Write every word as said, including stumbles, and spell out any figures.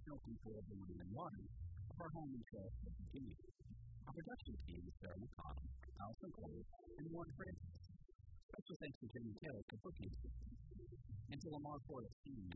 no control of the wind and water of our home and show will continue. Our production team is Sarah McConnell, Allison Cole, and Warren Francis. Special thanks to Jamie Taylor for booking. And to Lamar Forrest,